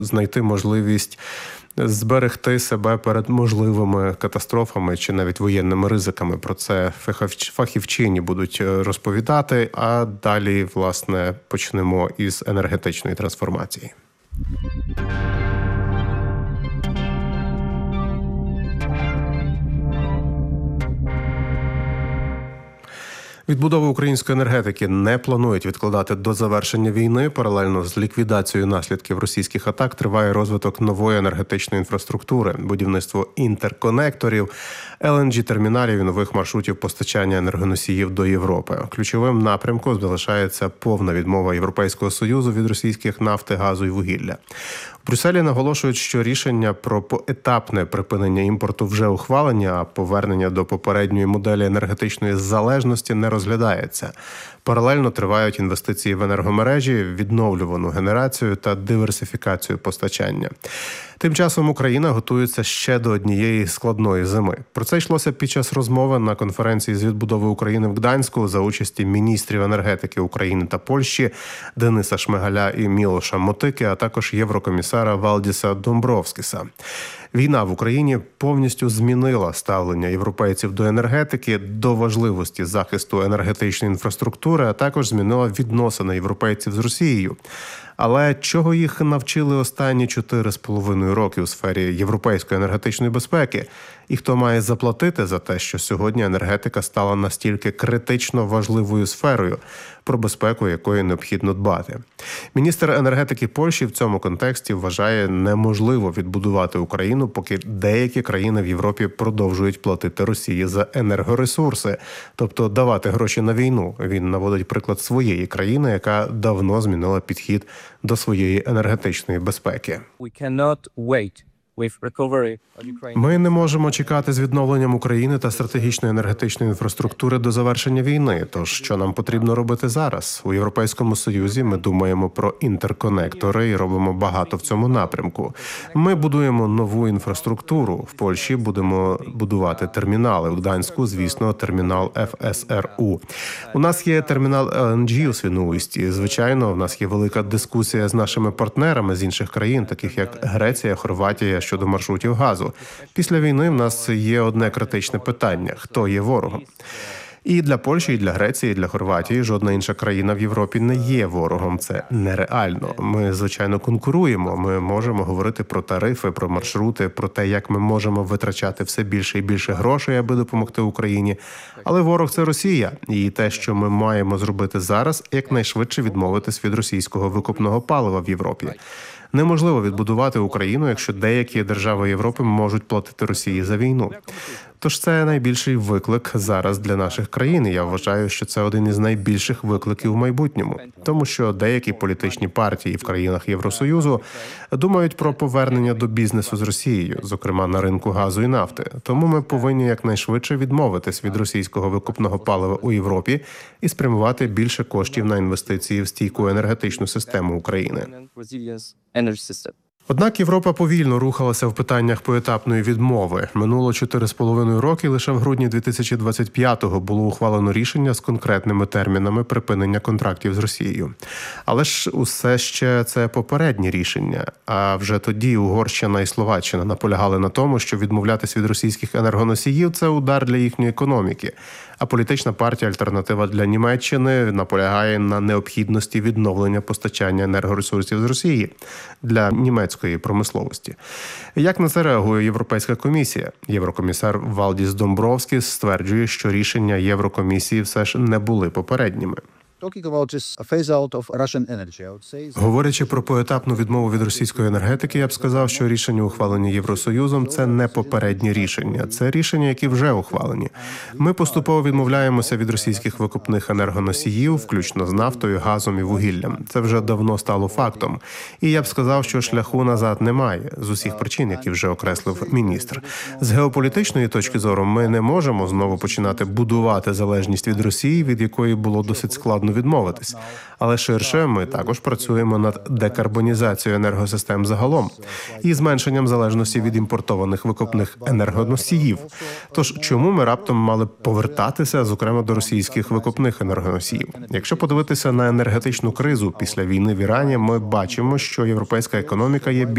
знайти можливість зберегти себе перед можливими катастрофами чи навіть воєнними ризиками. Про це фахівчині будуть розповідати, а далі, власне, почнемо із енергетичної трансформації. Відбудову української енергетики не планують відкладати до завершення війни. Паралельно з ліквідацією наслідків російських атак триває розвиток нової енергетичної інфраструктури, будівництво інтерконекторів, LNG-терміналів і нових маршрутів постачання енергоносіїв до Європи. Ключовим напрямком залишається повна відмова Європейського Союзу від російських нафти, газу і вугілля. У Брюсселі наголошують, що рішення про поетапне припинення імпорту вже ухвалені, а повернення до попередньої моделі енергетичної залежності не розглядається. Паралельно тривають інвестиції в енергомережі, відновлювану генерацію та диверсифікацію постачання. Тим часом Україна готується ще до однієї складної зими. Про це йшлося під час розмови на конференції з відбудови України в Гданську за участі міністрів енергетики України та Польщі Дениса Шмигаля і Мілоша Мотики, а також єврокомісара Валдіса Домбровскіса. Війна в Україні повністю змінила ставлення європейців до енергетики, до важливості захисту енергетичної інфраструктури, а також змінила відносини європейців з Росією. Але чого їх навчили останні 4,5 роки у сфері європейської енергетичної безпеки? І хто має заплатити за те, що сьогодні енергетика стала настільки критично важливою сферою, про безпеку якої необхідно дбати? Міністр енергетики Польщі в цьому контексті вважає неможливо відбудувати Україну, поки деякі країни в Європі продовжують платити Росії за енергоресурси, тобто давати гроші на війну. Він наводить приклад своєї країни, яка давно змінила підхід до своєї енергетичної безпеки. Ми не можемо чекати з відновленням України та стратегічної енергетичної інфраструктури до завершення війни. Тож, що нам потрібно робити зараз? У Європейському Союзі ми думаємо про інтерконектори і робимо багато в цьому напрямку. Ми будуємо нову інфраструктуру. В Польщі будемо будувати термінали. В Гданську, звісно, термінал ФСРУ. У нас є термінал LNG у Свіноусті. Звичайно, в нас є велика дискусія з нашими партнерами з інших країн, таких як Греція, Хорватія, щодо маршрутів газу. Після війни в нас є одне критичне питання – хто є ворогом? І для Польщі, і для Греції, і для Хорватії жодна інша країна в Європі не є ворогом. Це нереально. Ми, звичайно, конкуруємо. Ми можемо говорити про тарифи, про маршрути, про те, як ми можемо витрачати все більше і більше грошей, аби допомогти Україні. Але ворог – це Росія. І те, що ми маємо зробити зараз, якнайшвидше відмовитись від російського викопного палива в Європі. Неможливо відбудувати Україну, якщо деякі держави Європи можуть платити Росії за війну. Тож це найбільший виклик зараз для наших країн. І я вважаю, що це один із найбільших викликів в майбутньому. Тому що деякі політичні партії в країнах Євросоюзу думають про повернення до бізнесу з Росією, зокрема на ринку газу і нафти. Тому ми повинні якнайшвидше відмовитись від російського викопного палива у Європі і спрямувати більше коштів на інвестиції в стійку енергетичну систему України. Однак Європа повільно рухалася в питаннях поетапної відмови. Минуло 4,5 роки, лише в грудні 2025-го було ухвалено рішення з конкретними термінами припинення контрактів з Росією. Але ж усе ще це попередні рішення. А вже тоді Угорщина і Словаччина наполягали на тому, що відмовлятися від російських енергоносіїв – це удар для їхньої економіки. А політична партія «Альтернатива для Німеччини» наполягає на необхідності відновлення постачання енергоресурсів з Росії для німецької промисловості. Як на це реагує Європейська комісія? Єврокомісар Валдіс Домбровскіс стверджує, що рішення Єврокомісії все ж не були попередніми. Говорячи про поетапну відмову від російської енергетики, я б сказав, що рішення, ухвалені Євросоюзом, це не попередні рішення. Це рішення, які вже ухвалені. Ми поступово відмовляємося від російських викопних енергоносіїв, включно з нафтою, газом і вугіллям. Це вже давно стало фактом. І я б сказав, що шляху назад немає, з усіх причин, які вже окреслив міністр. З геополітичної точки зору ми не можемо знову починати будувати залежність від Росії, від якої було досить складно відмовитись. Але ширше ми також працюємо над декарбонізацією енергосистем загалом і зменшенням залежності від імпортованих викопних енергоносіїв. Тож чому ми раптом мали повертатися, зокрема, до російських викопних енергоносіїв? Якщо подивитися на енергетичну кризу після війни в Ірані, ми бачимо, що європейська економіка є